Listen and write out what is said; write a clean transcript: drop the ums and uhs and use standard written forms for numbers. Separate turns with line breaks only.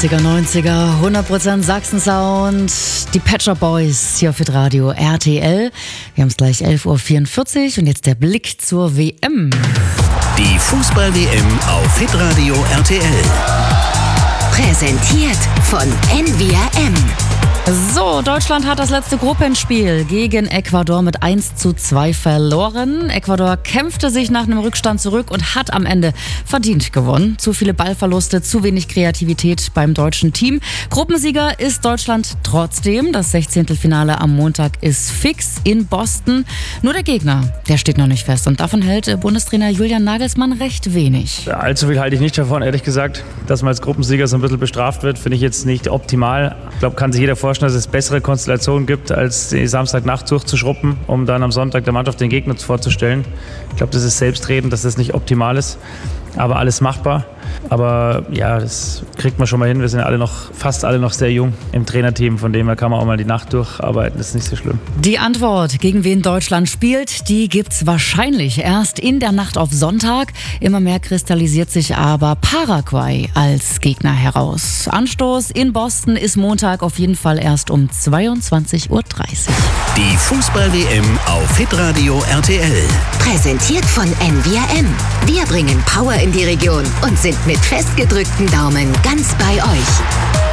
80er, 90er, 100% Sachsen-Sound, die Pet Shop Boys hier auf Hitradio RTL. Wir haben es gleich 11.44 Uhr und jetzt der Blick zur WM.
Die Fußball-WM auf Hitradio RTL.
Präsentiert von NVRM.
So, Deutschland hat das letzte Gruppenspiel gegen Ecuador mit 1:2 verloren. Ecuador kämpfte sich nach einem Rückstand zurück und hat am Ende verdient gewonnen. Zu viele Ballverluste, zu wenig Kreativität beim deutschen Team. Gruppensieger ist Deutschland trotzdem. Das 16. Finale am Montag ist fix in Boston. Nur der Gegner, der steht noch nicht fest. Und davon hält Bundestrainer Julian Nagelsmann recht wenig.
Allzu viel halte ich nicht davon, ehrlich gesagt. Dass man als Gruppensieger so ein bisschen bestraft wird, finde ich jetzt nicht optimal. Ich glaube, kann sich jeder vorstellen, dass es bessere Konstellationen gibt, als die Samstagnacht durchzuschruppen, um dann am Sonntag der Mannschaft den Gegner vorzustellen. Ich glaube, das ist selbstredend, dass das nicht optimal ist, aber alles machbar. Aber ja, das kriegt man schon mal hin. Wir sind fast alle noch sehr jung im Trainerteam, von dem her kann man auch mal die Nacht durcharbeiten, das ist nicht so schlimm.
Die Antwort, gegen wen Deutschland spielt, die gibt's wahrscheinlich erst in der Nacht auf Sonntag. Immer mehr kristallisiert sich aber Paraguay als Gegner heraus. Anstoß in Boston ist Montag auf jeden Fall erst um 22:30 Uhr.
Die Fußball-WM auf Hitradio RTL.
Präsentiert von NVRM. Wir bringen Power in die Region und sind mit festgedrückten Daumen ganz bei euch.